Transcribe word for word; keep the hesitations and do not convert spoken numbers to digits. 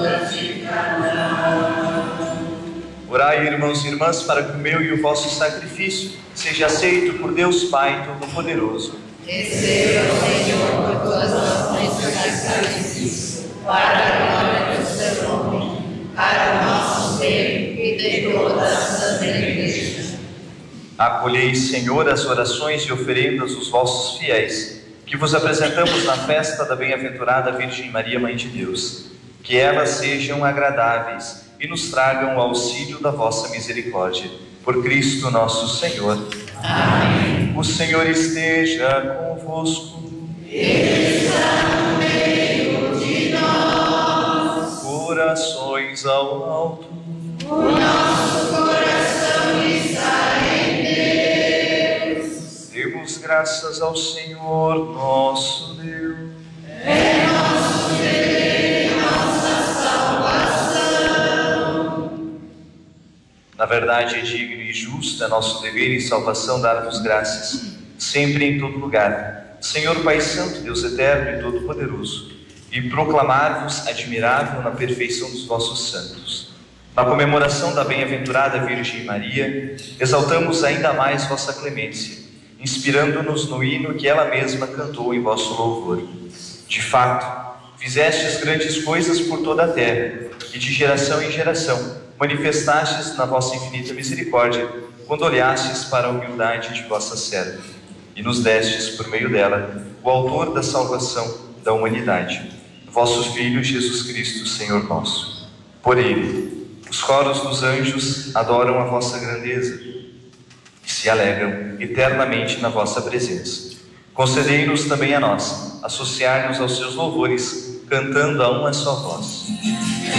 Orai, irmãos e irmãs, para que o meu e o vosso sacrifício seja aceito por Deus Pai Todo-Poderoso. Receba, Senhor, por tuas ações e sacrifício, para a glória do seu nome, para o nosso bem e de todas as igrejas. Acolhei, Senhor, as orações e oferendas dos vossos fiéis, que vos apresentamos na festa da bem-aventurada Virgem Maria, Mãe de Deus. Que elas sejam agradáveis e nos tragam o auxílio da vossa misericórdia. Por Cristo nosso Senhor. Amém. O Senhor esteja convosco. Ele está no meio de nós. Corações ao alto. O nosso coração está em Deus. Demos graças ao Senhor nosso Deus. É nosso dever e nossa salvação. Na verdade, é digno e justo, é nosso dever e salvação dar-vos graças, sempre e em todo lugar, Senhor Pai Santo, Deus eterno e todo-poderoso, e proclamar-vos admirável na perfeição dos vossos santos. Na comemoração da bem-aventurada Virgem Maria, exaltamos ainda mais vossa clemência, inspirando-nos no hino que ela mesma cantou em vosso louvor. De fato, fizestes grandes coisas por toda a terra, e de geração em geração manifestastes na vossa infinita misericórdia, quando olhastes para a humildade de vossa serva, e nos destes, por meio dela, o autor da salvação da humanidade, vosso Filho Jesus Cristo, Senhor nosso. Por ele, os coros dos anjos adoram a vossa grandeza e se alegram eternamente na vossa presença. Concedei-nos também a nós associar-nos aos seus louvores, cantando a uma só voz.